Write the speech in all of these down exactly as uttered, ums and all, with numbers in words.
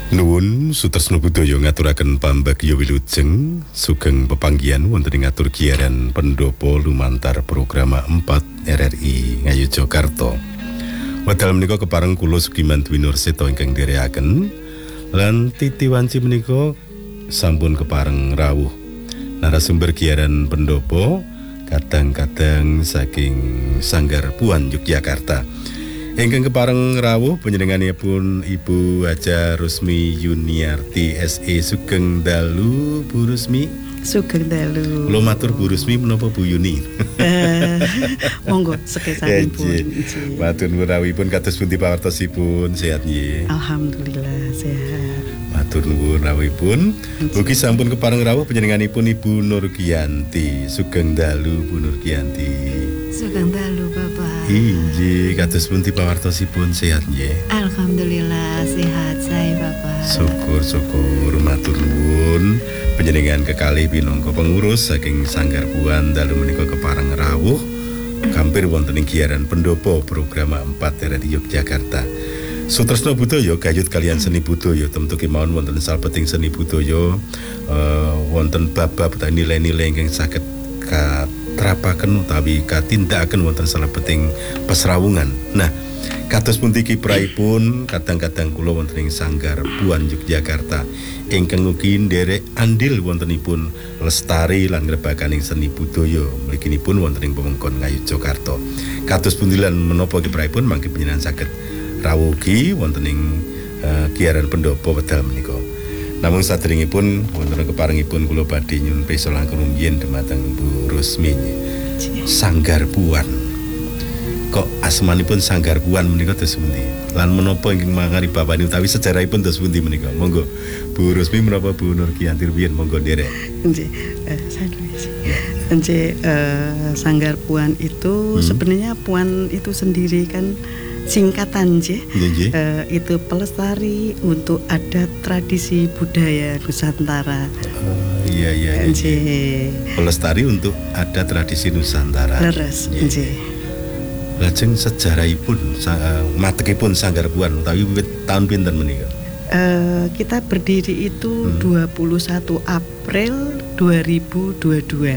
Nuwun Sutresna Budaya ngaturaken pambagya wilujeng sugeng pepanggihan wonten ing ngatur giaran pendopo lumantar program empat R R I Ngayogyakarta. Wedal menika kepareng kula Sugiman Dwi Nurseta ingkang nderekaken lan Titi Wanci menika sampun kepareng rawuh narasumber giaran pendopo kadang-kadang saking Sanggar Puan Yogyakarta. Ingkang kepareng rawuh panjenenganipun Ibu Haja Rusmi Yuniarti S E Sugeng Dalu Bu Rusmi. Sugeng Dalu. Kula matur Bu Rusmi menapa Bu Yuni? Eh, monggo sekesanipun. Matur nuwun rawuhipun kados pundi pawartosipun sehat nggih. Alhamdulillah sehat. Matur nuwun rawuhipun. Ugi sampun kepareng rawuh panjenenganipun Ibu Nurgiyanti Sugeng Dalu Bu Nurgiyanti. Sugeng Dalu Bapak. Inggih, kados pundi pawartosipun sehat nggih? Alhamdulillah sehat saya Bapak. Syukur-syukur matur nuwun panjenengan kekalih pinangka pengurus saking Sanggar Puan Dalu menika kepareng rawuh kampir wonten ing giaran pendopo program empat R R I Yogyakarta. Sutresna budaya gayut kalian seni budaya temtu kemawon wonten salebeting seni budaya uh, wonten bab-bab nilai-nilai ingkang saged katrapaken utawi katindakaken wonten salebeting pasrawungan. Nah, kados pundi kiprahipun kadang-kadang kula wonten ing Sanggar Puan Yogyakarta ingkang ugi nderek andil wontenipun lestari lan ngrebakaning seni budaya mliginipun wonten ing wewengkon Ngayogyakarta. Kados pundi lan menapa kiprahipun mangke panjenengan saged rawuh ugi wonten ing uh, giaran pendopo wedal menika. Namung saderengipun wonten keparengipun kula badhe nyuwun pesa langkung rumiyin dhumateng Bu Rusmi. Sanggar Puan. Kok asmanipun Sanggar Puan menika dos pundi? Lan menapa ingkang mangari bapani utawi sejarahipun dos pundi menika? Monggo Bu Rusmi menapa Bu Nurgiyanti rumiyin monggo nderek. Nggih, eh sanusi. Nggih, eh Sanggar Puan itu hmm. sebenarnya Puan itu sendiri kan singkatan nggih. Uh, itu pelestari untuk adat tradisi budaya Nusantara. Uh, iya iya iya. Pelestari untuk adat tradisi Nusantara. Leres nggih. Lajeng sejarahipun uh, matekipun Sanggar Puan utawi wiwit taun pinten menika? Uh, kita berdiri itu hmm. dua puluh satu April dua ribu dua puluh dua.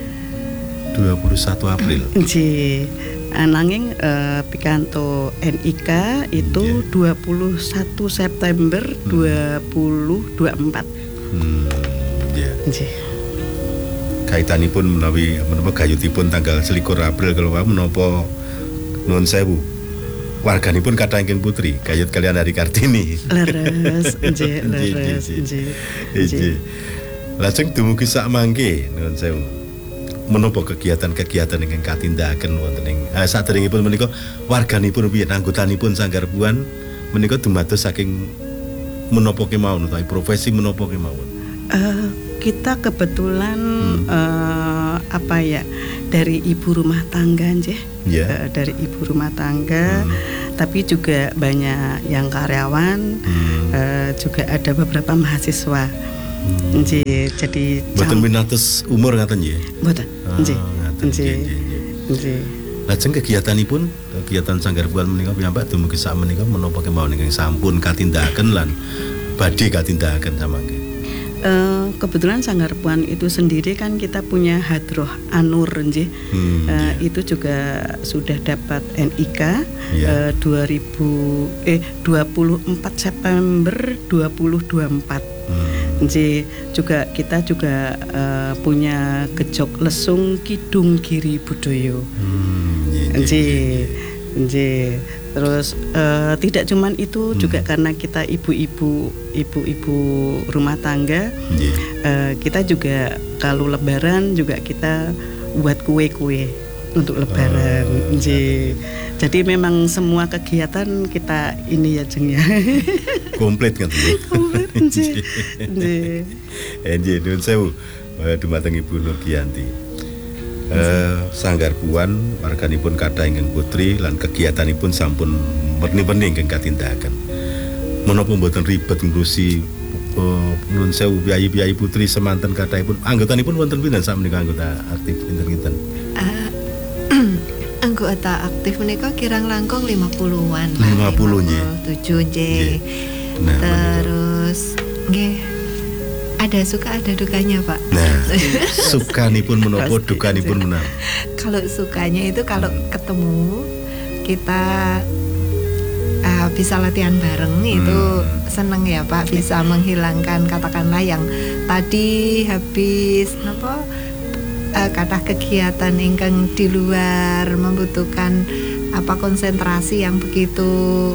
dua puluh satu April. Nggih. Ananging uh, pikanto N I K itu yeah. dua puluh satu September hmm. dua ribu dua puluh empat. Hmm, ya. Yeah. Kaitanipun menawi menapa gayutipun tanggal selikur April kalau menapa nuwun sewu. Warganipun kathah ingkang putri, gayut kalian Hari Kartini. Leres, nggih, leres, nggih. Nggih. Lajeng dumugi sak mangke nuwun sewu. Menapa kegiatan-kegiatan ingkang katindakaken wonten ing eh, saderengipun menika warganipun piye anggotanipun Sanggar Puan menika dumados saking menapa kemawon utawi profesi menapa kemawon? Uh, kita kebetulan hmm. uh, apa ya dari ibu rumah tangga nggih. Yeah. Uh, dari ibu rumah tangga hmm. tapi juga banyak yang karyawan hmm. uh, juga ada beberapa mahasiswa. Hmm. Nggih, jadi mboten pinados umur ngaten nggih. Mboten. Nggih. Nggih. Nggih. Lajeng kegiatanipun kegiatan Sanggar Puan menika piyambak dumugi sak menika menapa kemawon ingkang sampun katindakaken lan badhe katindakaken samangke. Uh, kebetulan Sanggar Puan itu sendiri kan kita punya Hadroh Anur nggih. Hmm, uh, yeah. Itu juga sudah dapat N I K yeah. uh, dua ribu eh dua puluh empat September dua ribu dua puluh empat. Hmm. Nggih, juga kita juga uh, punya Gejok Lesung Kidung Giri Budaya. Hmm, nggih. Nggih. Terus uh, tidak cuman itu hmm. juga karena kita ibu-ibu ibu-ibu rumah tangga, yeah. uh, kita juga kalau lebaran juga kita buat kue-kue untuk lebaran. Uh, Nggih. Jadi memang semua kegiatan kita ini ya Jeng ya. Komplit kan? Komplit nggih. Nggih. Nggih, nuwun sewu dumateng Ibu Nurgiyanti. Uh, Sanggar Puan warganipun kathah ingkang putri lan kegiatanipun sampun werni-werni ingkang katindakaken. Menapa mboten ribet ngurusi uh, nuwun sewu biayi-biayi putri semanten kathahipun anggotanipun wonten pinten sakmenika anggota aktif pinten-pinten? Uh, anggota aktif menika kirang langkung lima puluhan. lima puluh nggih. tujuh nggih. Nah, terus nggih ada suka ada dukanya Pak. Nah, sukanipun menapa, dukanipun menapa? Kalau sukanya itu kalau ketemu kita uh, bisa latihan bareng hmm. itu seneng ya Pak, bisa menghilangkan katakanlah yang tadi habis apa uh, kata kegiatan ingkang di luar membutuhkan apa konsentrasi yang begitu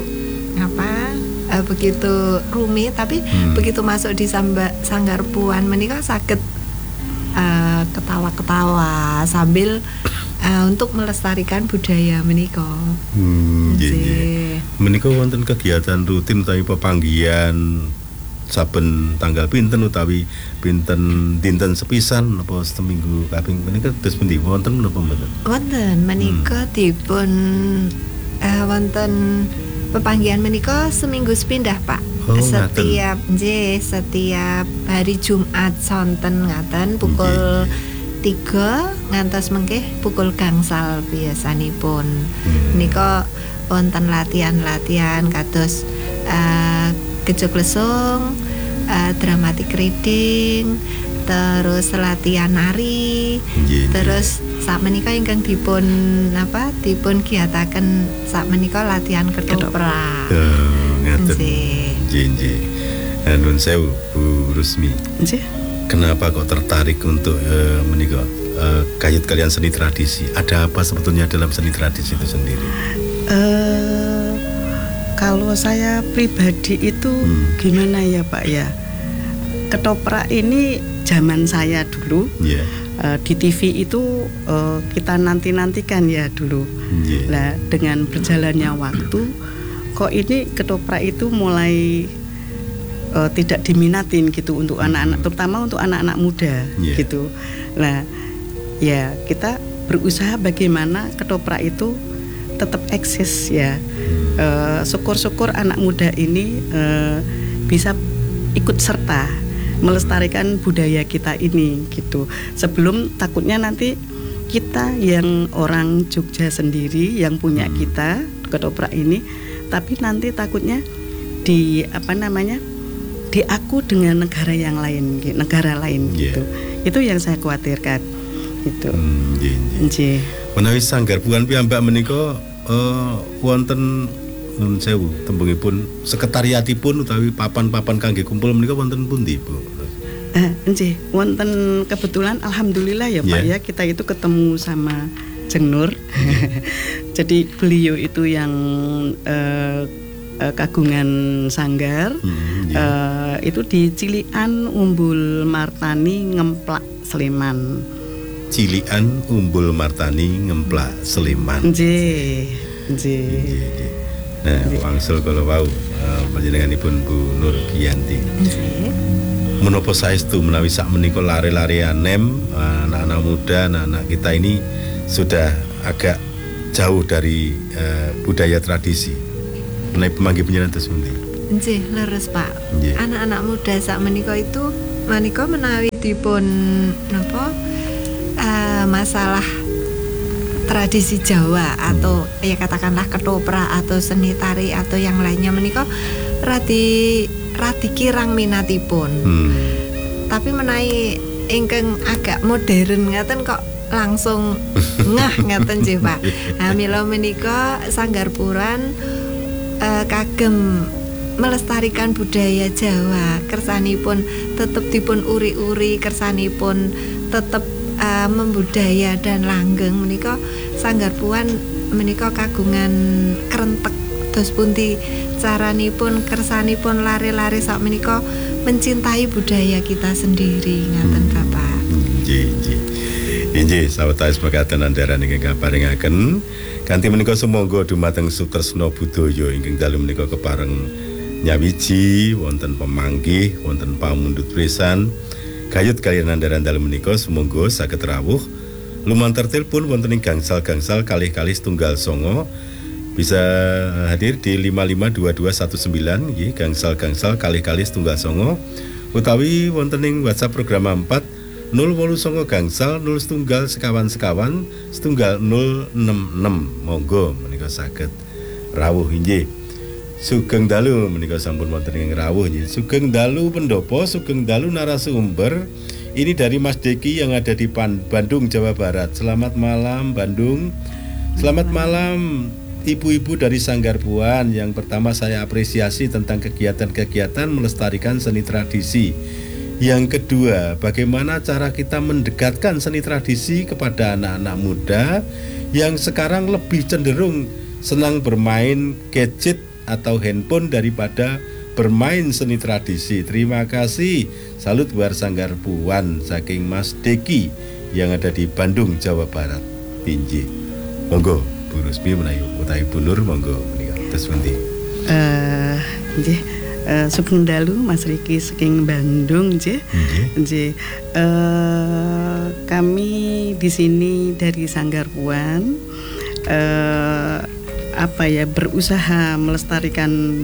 apa uh, begitu rumit, tapi hmm. begitu masuk di samba, sanggar puan menika saged uh, ketawa-ketawa sambil uh, untuk melestarikan budaya menika. Hmm, nggih. Menika wonten kegiatan rutin utawi pepanggihan saben tanggal pinten utawi pinten dinten sepisan apa seminggu kaping menika terus pundi wonten menapa mboten? Wonten menika hmm. dipun uh, wonten pepanggihan menika seminggu sepindah Pak. Oh, setiap nggih setiap hari Jumat sonten ngaten pukul tiga ngantos mengke pukul gangsal biasanipun. Hmm. Menika wonten latihan-latihan kados uh, gejok lesung, uh, dramatic reading, terus latihan nari, yeah, terus yeah. sak menika ingkang dipun apa dipun giyataken sak menika latihan ketoprak. Oh, ngaten. Nggih, nggih. Nuwun sewu Bu Rusmi. Nggih. Kenapa kok tertarik untuk uh, menika uh, kayut kalian seni tradisi? Ada apa sebetulnya dalam seni tradisi itu sendiri? Uh, kalau saya pribadi itu hmm. gimana ya Pak ya? Ketoprak ini zaman saya dulu yeah. uh, di T V itu uh, kita nanti-nantikan ya dulu. Yeah. Nah, dengan berjalannya waktu, kok ini ketoprak itu mulai uh, tidak diminatin gitu untuk hmm. anak-anak, terutama untuk anak-anak muda yeah. gitu. Nah, ya kita berusaha bagaimana ketoprak itu tetap eksis ya. Uh, syukur-syukur anak muda ini uh, bisa ikut serta melestarikan budaya kita ini gitu. Sebelum takutnya nanti kita yang orang Jogja sendiri yang punya kita ketoprak ini, tapi nanti takutnya di apa namanya diaku dengan negara yang lain, negara lain yeah. gitu. Itu yang saya khawatirkan gitu. Hmm, nggih. Menawi sanggar puan piyambak menika uh, wonten nun sewu tembungipun sekretariatipun utawi papan-papan kangge kumpul menika wonten pundi Bu? Eh, nggih, wonten kebetulan alhamdulillah ya Pak yeah. ya kita itu ketemu sama Jeng Nur. Yeah. Jadi beliau itu yang uh, uh, kagungan sanggar mm, yeah. uh, itu di Cilian Umbul Martani Ngemplak Sleman. Cilian Umbul Martani Ngemplak Sleman. Nggih. Nggih. Nah, wangsul kalau wau uh, panjenenganipun Bu Nur Giyanti. Nggih. Menapa saestu menawi sak menika lare-larean nem uh, anak-anak muda, anak-anak kita ini sudah agak jauh dari uh, budaya tradisi. Menawi pemanggi penyeran terus pundi? Nggih, leres Pak. Yeah. Anak-anak muda sak menika itu menika menawi dipun napa uh, masalah tradisi Jawa atau hmm. ya katakanlah ketoprak atau seni tari atau yang lainnya menika radi radi kirang minatipun. Hmm. Tapi menawi ingkang agak modern ngaten kok langsung ngah ngaten nggih Pak. Nah, mila menika sanggar puran uh, kagem melestarikan budaya Jawa, kersanipun tetep dipun uri-uri, kersanipun tetep Uh, membudaya dan langgeng menika sanggar puan menika kagungan krentek dos pundi caranipun kersanipun lare-lare sak menika mencintai budaya kita sendiri ngaten hmm. Bapak. Nggih nggih. Inggih sawetawis mekaten andharan ingkang kaparingaken kanthi menika sumangga dumateng sutresna budaya ingkang dalu menika kepareng nyawiji wonten pamanggih wonten pamundhut besan. Kayut kalian andaran dalu menika sumangga saged rawuh lumantar telepon wonten ing gangsal-gangsal kalih-kalih setunggal songo bisa hadir di lima lima dua dua satu sembilan nggih gangsal-gangsal kalih-kalih setunggal songo utawi wonten ing WhatsApp program empat nol wolu songo gangsal nol setunggal sekawan sekawan setunggal nol enam enam monggo menika saged rawuh inggih Sugeng dalu menika sampun wonten ing rawuh nggih. Sugeng dalu pendopo, sugeng dalu narasumber. Ini dari Mas Deki yang ada di Pan- Bandung, Jawa Barat. Selamat malam Bandung. Selamat malam ibu-ibu dari Sanggar Puan. Yang pertama saya apresiasi tentang kegiatan-kegiatan melestarikan seni tradisi. Yang kedua, bagaimana cara kita mendekatkan seni tradisi kepada anak-anak muda yang sekarang lebih cenderung senang bermain gadget atau handphone daripada bermain seni tradisi. Terima kasih. Salut buat Sanggar Puan saking Mas Deki yang ada di Bandung, Jawa Barat. Pinji. Monggo Bu Rusmi menawi utawi Bu Nur monggo menika. Terus pundi? Eh, nggih. Uh, Sugeng dalu Mas Riki saking Bandung nggih. Nggih. Uh, kami di sini dari Sanggar Puan uh, apa ya berusaha melestarikan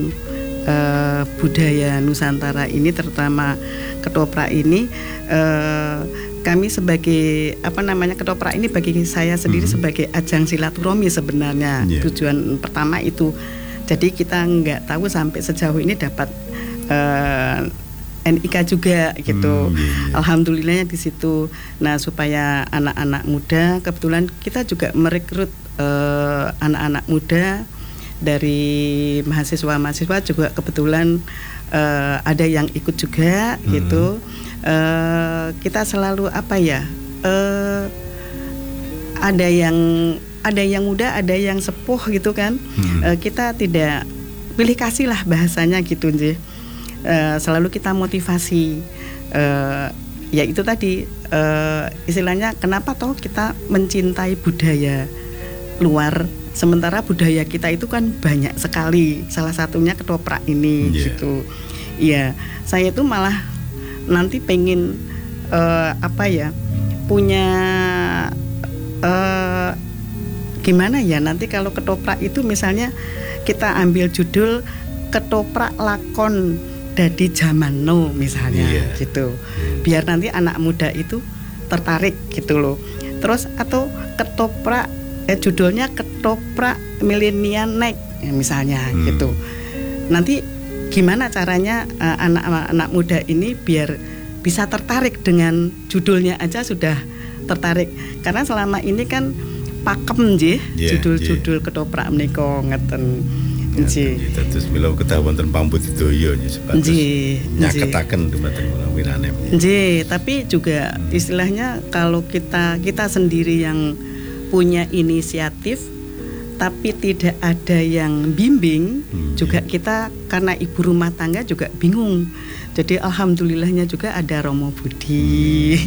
uh, budaya Nusantara ini, terutama ketoprak ini. Uh, kami sebagai apa namanya ketoprak ini bagi saya sendiri mm-hmm. sebagai ajang silaturahmi sebenarnya. Yeah. Tujuan pertama itu. Jadi kita nggak tahu sampai sejauh ini dapat uh, N I K juga gitu. Mm, yeah. Alhamdulillahnya di situ. Nah, supaya anak-anak muda, kebetulan kita juga merekrut uh, anak-anak muda dari mahasiswa-mahasiswa juga kebetulan uh, ada yang ikut juga mm. gitu. Uh, kita selalu apa ya? Uh, ada yang ada yang muda, ada yang sepuh gitu kan. Hmm. Uh, kita tidak pilih kasih lah bahasanya gitu nje. Uh, selalu kita motivasi. Uh, ya itu tadi uh, istilahnya kenapa toh kita mencintai budaya luar, sementara budaya kita itu kan banyak sekali. Salah satunya ketoprak ini yeah. gitu. Iya, saya itu malah nanti pengen uh, apa ya punya uh, gimana ya nanti kalau ketoprak itu misalnya kita ambil judul ketoprak lakon dadi jamanno misalnya yeah. gitu. Biar nanti anak muda itu tertarik gitu loh. Terus atau ketoprak eh, judulnya ketoprak milenial naik ya, misalnya hmm. gitu. Nanti gimana caranya uh, anak-anak muda ini biar bisa tertarik dengan judulnya aja sudah tertarik. Karena selama ini kan pakem nggih yeah, judul-judul yeah. ketoprak menika ngeten nggih. Terus mila ketahuan ten pambut doyo nggih sebatas nyaketaken dumateng wirane. Nggih, tapi juga hmm. istilahnya kalau kita kita sendiri yang punya inisiatif tapi tidak ada yang bimbing hmm, juga yeah. kita karena ibu rumah tangga juga bingung. Jadi alhamdulillahnya juga ada Romo Budi.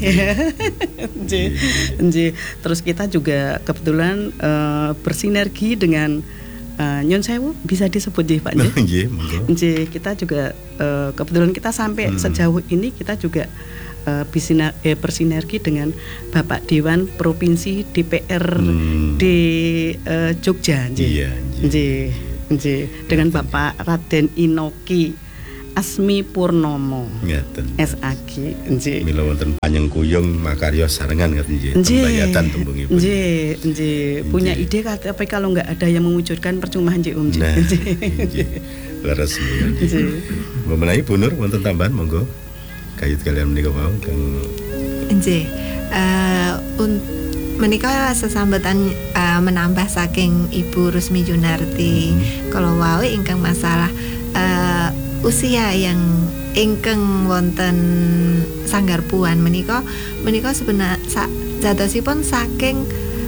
Hmm. Nggih. Nggih. Terus kita juga kebetulan uh, bersinergi dengan uh, Nyon Sewu bisa disebut nggih Pak nggih. Nggih, monggo. Nggih, kita juga uh, kebetulan kita sampai hmm. sejauh ini kita juga uh, bisina, eh, bersinergi dengan Bapak Dewan Provinsi D P R hmm. di uh, Jogja nggih. Iya, nggih. Nggih. Dengan Bapak Raden Inoki Asmi Purnomo ngeten S A G nggih. Mila wonten panyengkuyung makarya sarengan ngeten nggih tembayatan tembungipun. Nggih, nggih. Punya ide tapi kalau enggak ada yang mewujudkan percuma nggih Om. Nah, nggih. Leres nggih. Memenahi Bu Nur wonten tambahan monggo. Kayut kalian menika wau Kang. Nggih. Eh un menika sesambetan uh, menambah saking Ibu Rusmi Yunarti. Hmm. Kalau wau ingkang masalah uh, usia yang ingkang wonten Sanggar Puan menika menika sebenarnya sa, jadosipun saking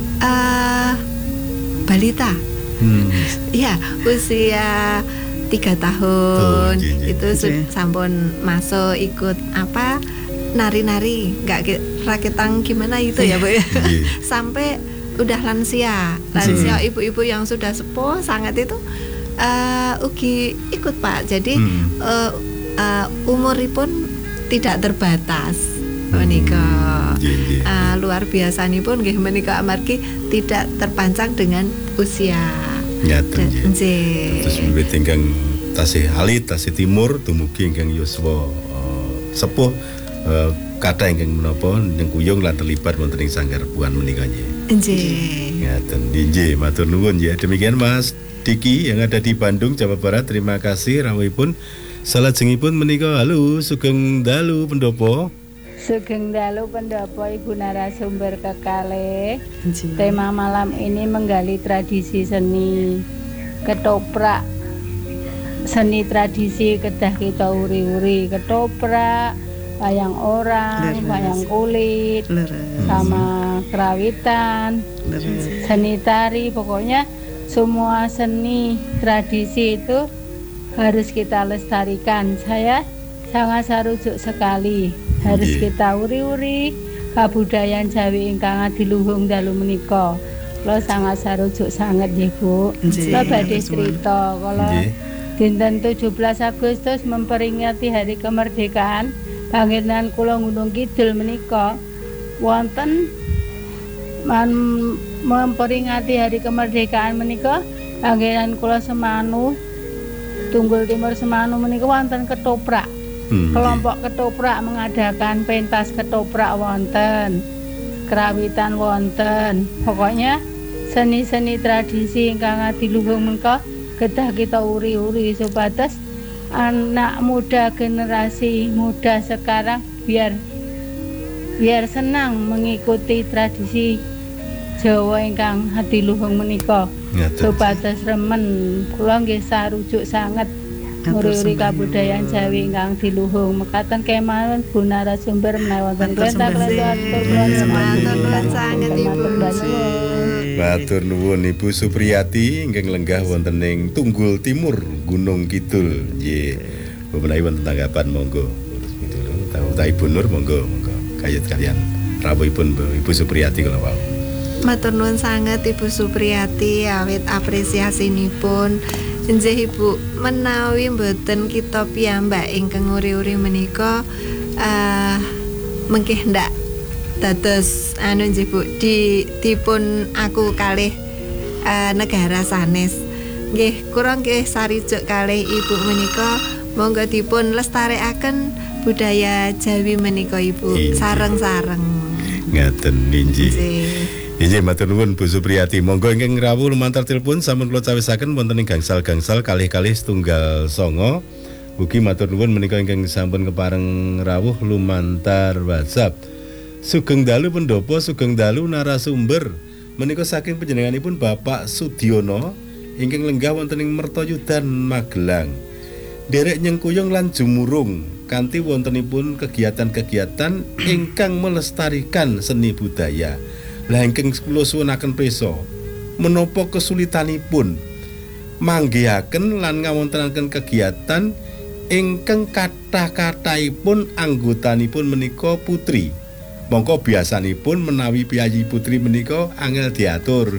uh, balita. Hmm. Ya, usia tiga tahun Tuh, jiji. Itu jiji. Sampun masuk ikut apa nari-nari nggak raketang gimana itu ya Bu ya. Sampai udah lansia lansia jiji. Ibu-ibu yang sudah sepuh sangat itu Uh, ugi ikut Pak. Jadi hmm. uh, uh, umuripun tidak terbatas menika. Hmm. Uh, luar biasa nipun nggih menika amargi tidak terpancang dengan usia. Ngaten nggih. Terus wiwit ingkang tasih alit tasih timur dumugi ingkang yuswa uh, sepuh uh, kathah ingkang menapa nyengkuyung lan terlibat wonten ing Sanggar Puan menika nggih. Nggih. Ngaten nggih matur nuwun ya. Demikian Mas Diki yang ada di Bandung, Jawa Barat. Terima kasih rawuhipun. Salajengipun menika halo sugeng dalu pendopo. Sugeng dalu pendopo Ibu narasumber kekalih. Tema malam ini menggali tradisi seni ketoprak. Seni tradisi kedah kita uri-uri, ketoprak, wayang orang, Leres. Wayang kulit, Leres. Sama kerawitan, Leres. Seni tari, pokoknya semua seni tradisi itu harus kita lestarikan. Saya sangat sarujuk sekali. Harus yeah. kita uri-uri kabudayaan Jawi ingkang adiluhung dalu menika. Kula sangat sarujuk sanget nggih Bu. Kula badhe crita kala dinten tujuh belas Agustus memperingati hari kemerdekaan panggenan kula Gunung Kidul menika wonten man, memperingati hari kemerdekaan menika panggenan kula Semanu Tunggul Timur Semanu menika wonten ketoprak. Hmm, kelompok iya. ketoprak mengadakan pentas ketoprak wonten, kerawitan wonten. Pokoknya seni-seni tradisi ingkang adiluhung menika kedah kita uri-uri supados anak muda generasi muda sekarang biar biar senang mengikuti tradisi Jawa ingkang adiluhung menika. Supados remen kula nggih sarujuk sanget uri-uri kabudayaan Jawi ingkang diluhung mekaten kemawon Bu narasumber menawi wonten klenta-klenta kula sanget Ibu. Matur nuwun Ibu Supriyati ingkang lenggah wonten ing Tunggul Timur Gunung Kidul. Nggih. Menawi wonten tanggapan monggo. Tahu Ibu Nur monggo monggo kayut kalian rawuhipun Ibu Supriyati kala wau. Matur nuwun sanget Ibu Supriyati awit apresiasinipun. Nggih Ibu, menawi mboten kita piyambak ingkang uri-uri menika uh, mengkih ndak dados anu nggih Bu di dipun aku kalih uh, negara sanes. Nggih, kurang nggih sarijuk kalih Ibu menika monggo dipun lestarekaken budaya Jawi menika Ibu sareng-sareng. Ngaten nggih. Inggih matur nuwun Bu Supriyati. Monggo ingkang rawuh lumantar telepon sampun kula cawisaken wonten ing gangsal-gangsal kalih-kalih setunggal songo. Ugi matur nuwun menika ingkang sampun kepareng rawuh lumantar WhatsApp. Sugeng dalu pendopo, sugeng dalu narasumber. Menika saking panjenenganipun Bapak Sudiono ingkang lenggah wonten ing Mertoyudan Magelang. Derek nyengkuyung lan jumurung kanthi wontenipun kegiatan-kegiatan ingkang melestarikan seni budaya. Lah ingkang kula suwunaken prisa menapa kesulitanipun manggihaken lan ngawontenaken kegiatan ingkang kathah-kathahipun anggotanipun menika putri. Mongko biasanipun menawi piyayi putri menika angel diatur.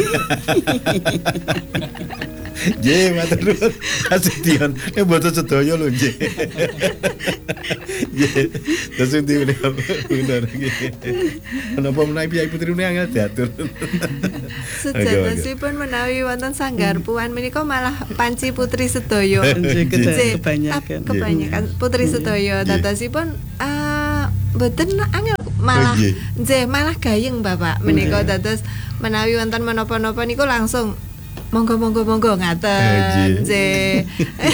Nggih, matur nuwun. Kasudian, nek mboten sedaya lho nggih. Nggih. Terus ndi menika bener nggih. Menapa menawi piyayi putri menika angel diatur. Sejanosipun menawi wonten sanggar puan menika malah panci putri sedaya. Nggih, kebanyakan. Kebanyakan putri sedaya. Dadosipun eh mboten angel malah nggih malah gayeng Bapak menika dados menawi wonten menapa-napa niku langsung monggo monggo monggo ngaten nggih.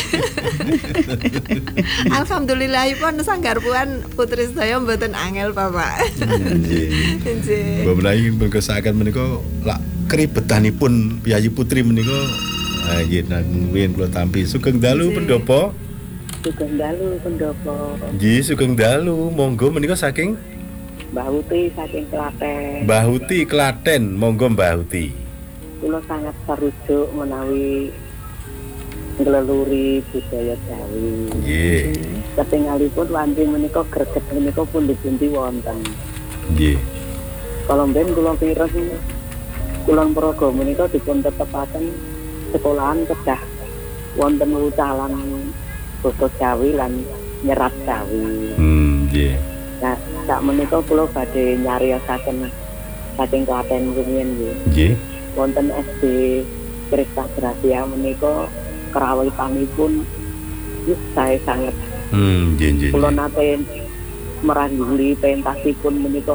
Alhamdulillahipun sanggar puan putri sedaya mboten angel Bapak. Nggih. Nggih. Mbok menawi mengkesaken menika lak keribetanipun piyayi putri menika nggih nanging kula tampi sugeng dalu pendopo. Sugeng dalu pendopo. Nggih sugeng dalu monggo menika saking Mbah Huti saking Klaten. Mbah Huti Klaten, monggo Mbah Huti. Kula sangat sarujuk menawi ngleluri budaya Jawi. Nggih. Ketingalipun wanci menika greget menika pundi-pundi wonten. Nggih. Kalau mben kula pireng Kulon Progo menika dipun tetepaken sekolahan kedah wonten ucalan basa Jawi lan nyerat Jawi. Hmm, nggih. Nah, sak menika kula badhe nyariosaken saking Klaten rumiyin nggih. Nggih. Wonten S D Krista Gracia menika kerawitanipun wis sae sanget. Hmm, nggih nggih. Kula nate merangkuli pentasipun menika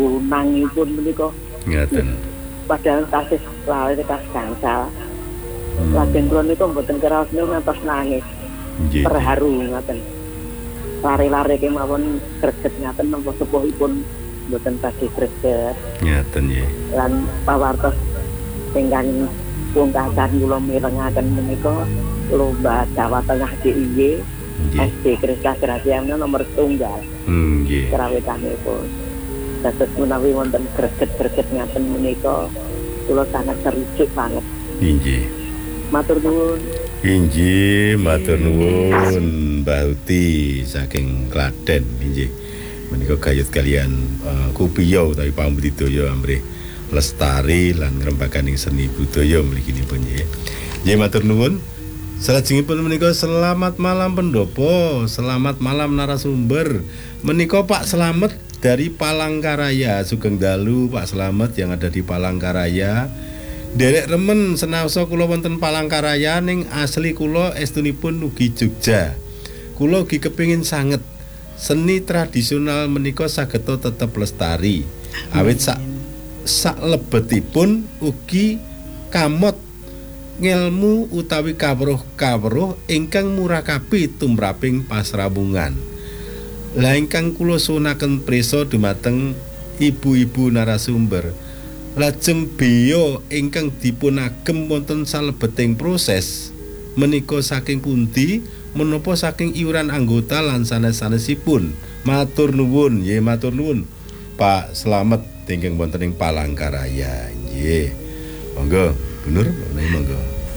pembunangipun menika. Ngaten. Padahal tasih lawe kas gangsal. Hmm. Lajeng kula niku mboten keraos niku ngantos nangis. Nggih. Terharu ngaten. Lari-lari kemawon greget ngaten napa sepuhipun mboten badhe greget. Ngaten nggih. Lan pawartos ingkang pungkasan kula mirengaken menika lomba Jawa Tengah D I Y S D Krista Gratiana nomor tunggal. Hmm, nggih. Kerawitanipun. Dados menawi wonten greget-greget ngaten menika kula sangat terujuk banget. Nggih. Matur nuwun. Inggih, matur nuwun Mbah Uti saking Klaten inggih. Menika gayut kalian uh, Kupiyo utawi pambudidaya amrih lestari lan ngrembakaning seni budaya mliginipun nggih. Nggih matur nuwun. Salajengipun menika selamat malam pendopo, selamat malam narasumber. Menika Pak Slamet dari Palangkaraya, sugeng dalu Pak Slamet yang ada di Palangkaraya. Derek remen senaosa kula wonten Palangkaraya ning asli kula estunipun ugi Jogja. Kula ugi kepingin sanget seni tradisional menika sageta tetep lestari. Awit sak sak lebetipun ugi kamot ngelmu utawi kawruh-kawruh ingkang murakabi tumraping pasrabungan. Lah ingkang kula sunaken prisa dumateng ibu-ibu narasumber. Lajeng beya ingkang dipun agem wonten salebeting proses menika saking pundi menapa saking iuran anggota lan sanes-sanesipun. Matur nuwun, nggih matur nuwun. Pak Slamet ingkang wonten ing Palangkaraya. Nggih. Monggo, Bu Nur, monggo.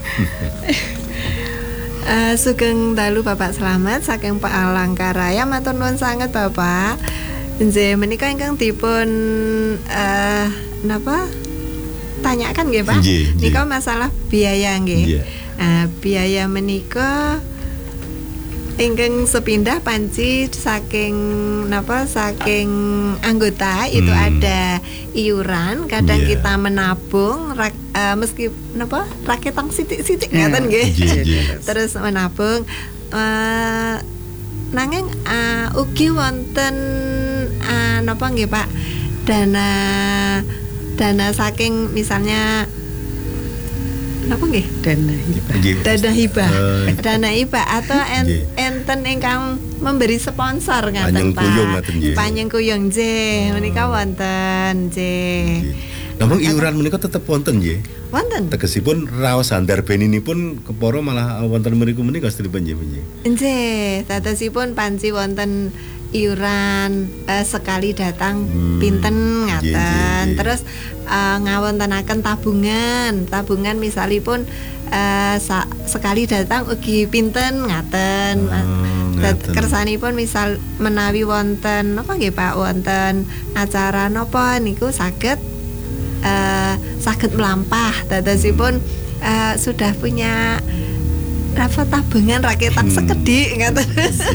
uh, Sugeng dalu Bapak Slamet saking Palangkaraya, matur nuwun sanget Bapak. Nggih menika ingkang dipun uh, napa tanyakan nggih Pak? Nika masalah biaya nggih. Uh, biaya menika ingkang sepindah panci saking napa saking anggota itu hmm. ada iuran, kadang yeah. kita menabung rak, uh, meski napa raketang sithik-sithik ngaten nggih. Yeah. Yeah. Terus menabung uh, nanging uh, ugi wonten uh, napa nggih Pak dana dana saking misalnya napa nggih? Dana hibah. Dana hibah. Uh, dana hibah atau en, enten ingkang memberi sponsor ngaten Pak. Panjang kuyung nggih. Menika wonten nggih. Namun iuran menika tetep wonten nggih. Wonten. Tegesipun raos handar beninipun kepara malah wonten mriku menika sedheripun nggih. Nggih, dadosipun panci wonten iuran uh, sekali datang hmm. pinten ngaten. Yeah, yeah, yeah. Terus uh, ngawontenaken tabungan, tabungan misalipun uh, sa- sekali datang ugi pinten ngaten. Oh, ngaten. Kersanipun misal menawi wonten napa nggih Pak wonten acara napa niku saged uh, saged melampah. Dadosipun uh, sudah punya apa tabungan raketan hmm. sekedhik ngaten.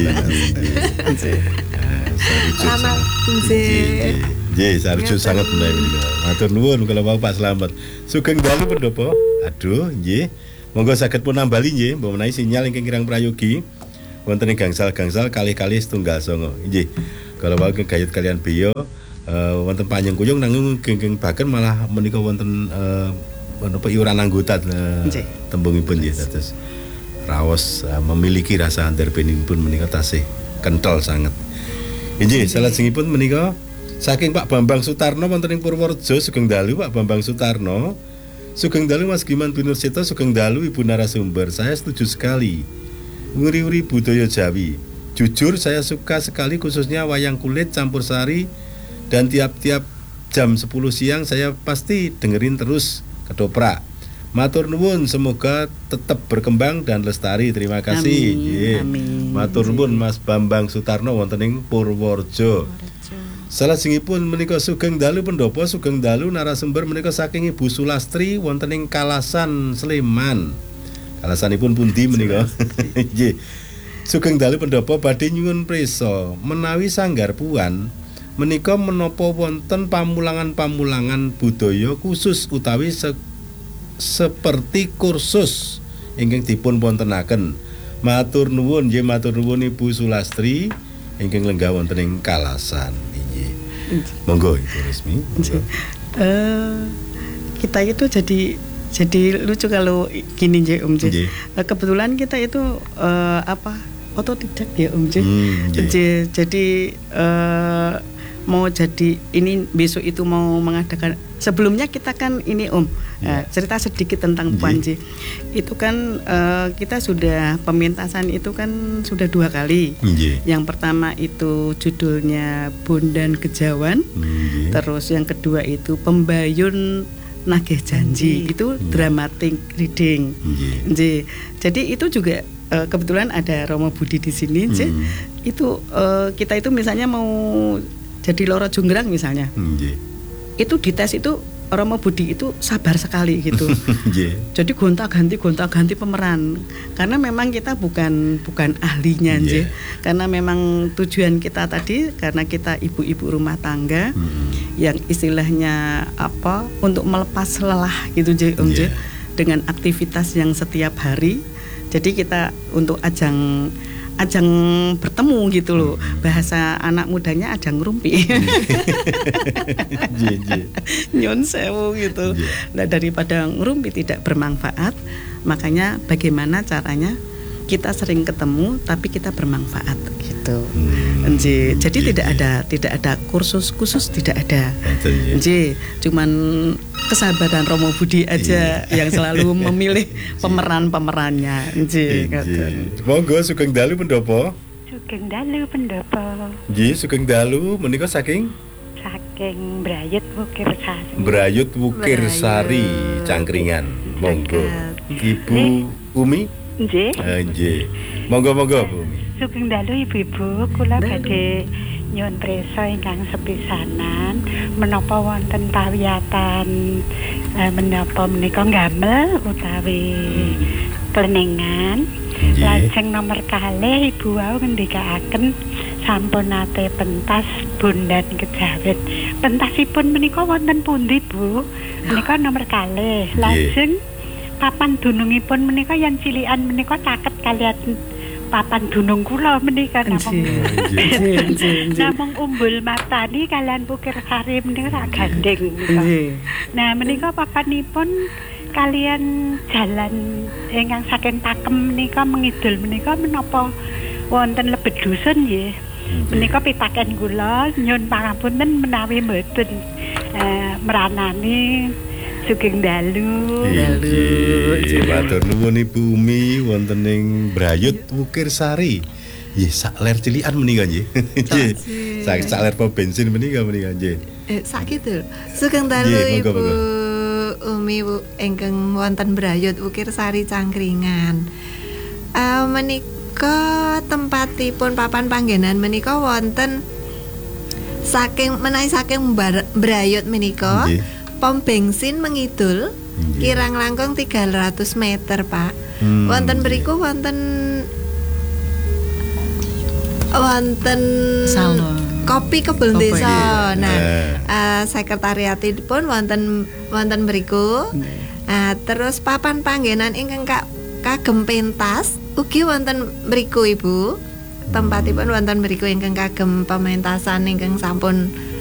Selamat nggih. Nggih, sarujuk sanget menawi menika. Matur nuwun kula wau Pak Slamet. Sugeng dalu pendopo. Aduh, nggih. Monggo saged pun nambali nggih, mbok menawi sinyal ingkang kirang prayogi wonten ing gangsal-gangsal kalih-kalih setunggal songo. Nggih. Kala wau kegayut kalian beya uh, wonten panjang kuyung nanging geng-geng baken malah menika wonten uh, menapa iuran anggota uh, tembungipun nggih dados raos uh, memiliki rasa antarbenipun menika tasih kenthel sanget. Inggih, salajengipun menika saking Pak Bambang Sutarno wonten ing Purworejo. Sugeng dalu Pak Bambang Sutarno. Sugeng dalu Mas Giman Binursita. Sugeng dalu Ibu narasumber. Saya setuju sekali. Nguri-uri budaya Jawi. Jujur saya suka sekali khususnya wayang kulit campursari dan tiap-tiap jam sepuluh siang saya pasti dengerin terus ketoprak. Matur nuwun, semoga tetap berkembang dan lestari. Terima kasih. Amin. Amin. Matur nuwun Mas Bambang Sutarno wonten ing Purworejo. Salajengipun menika sugeng dalu pendopo, sugeng dalu narasumber menika saking Ibu Sulastri wonten ing Kalasan Sleman. Kalasanipun pundi menika? Nggih. Sugeng dalu pendopo badhe nyuwun prisa menawi Sanggar Puan menika menapa wonten pamulangan-pamulangan budaya khusus utawi se- seperti kursus ingkang dipun wontenaken. Matur nuwun nggih, matur nuwun Ibu Sulastri ingkang lenggah wonten ing Kalasan nggih. Monggo Ibu Resmi. Uh, kita itu jadi Jadi lucu kalau gini je Om Je. Kebetulan kita itu uh, apa otodidak ya Om Je. Hmm, jadi uh, mau jadi ini besok itu mau mengadakan sebelumnya kita kan ini Om yeah. uh, cerita sedikit tentang Puan J. Itu kan uh, kita sudah pementasan itu kan sudah dua kali. Yeah. Yang pertama itu judulnya Bondan Kejawan. Yeah. Terus yang kedua itu Pembayun Nagih Janji. Yeah. Itu dramatic reading. Yeah. Jadi itu juga uh, kebetulan ada Romo Budi di sini. Mm. Itu uh, kita itu misalnya mau jadi Loro Jonggrang misalnya, yeah. itu dites itu Romo Budi itu sabar sekali gitu. yeah. Jadi gonta-ganti gonta-ganti pemeran, karena memang kita bukan bukan ahlinya, yeah. karena memang tujuan kita tadi karena kita ibu-ibu rumah tangga mm. yang istilahnya apa untuk melepas lelah gitu, Om yeah. dengan aktivitas yang setiap hari. Jadi kita untuk ajang ajang bertemu gitu loh, bahasa anak mudanya ajang ngerumpi. Nyon sewu gitu. Nah, daripada ngerumpi tidak bermanfaat, makanya bagaimana caranya kita sering ketemu tapi kita bermanfaat gitu. Hmm. Nji, jadi Nji. tidak ada tidak ada kursus khusus, tidak ada. Nji, cuman kesabaran Romo Budi aja yang selalu memilih pemeran-pemerannya. Nji, monggo Sugeng Dalu Pendopo. Sugeng Dalu Pendopo. Nji, Sugeng Dalu menika saking saking Brayut Wukir Sari. Brayut Wukir Sari Cangkringan. Monggo. Ibu Umi. Nggih. Nggih. Monggo-monggo Bu. Sugeng dalu ibu-ibu, kula badhe nyuwun prisa ingkang sepisanan menapa wonten pawiyatan eh, menapa menika ngamel utawi klenengan. Lajeng nomor kalih ibu wau ngendikaaken sampun nate pentas Bondan Kejawen. Pentasipun menika wonten pundi Bu? Menika nomor kalih. Lajeng papan dunungipun menika yang cilian menika caket kalian papan dunung kula menika namung namung umbul matani kalian Wukir Sari menika rak gandeng menika. Nah menika papanipun kalian jalan ingkang saking Pakem menika mengidul menika menapa wonten lebet dusun nggih. Menika pitaken kula nyuwun pangapunten menawi mboten eh, meranani Sugeng dalu. Dalu. Matur nuwun Ibu Umi wonten ing Brayut Wukir Sari. Nggih, sak ler cilikan menika nggih. Nggih. Sak sak ler pom bensin menika menika nggih. Eh, sak gitu. Sugeng dalu Ibu Umi ingkang wonten Brayut Wukir Sari Cangkringan. Uh, menika tempatipun papan panggenan menika wonten saking menawi saking Brayut menika. Pom bensin mengidul yeah. kirang langkung tiga ratus meter Pak. Hmm, wonten beriku yeah. wonten wonten Salon. Kopi Kebun Desa. Yeah. Nah, yeah. uh, sekretariatipun wonten wonten beriku. Yeah. Uh, terus papan panggenan ingkang kagem pentas ugi wonten beriku Ibu. Tempatipun wonten beriku ingkang kagem pementasan ingkang sampun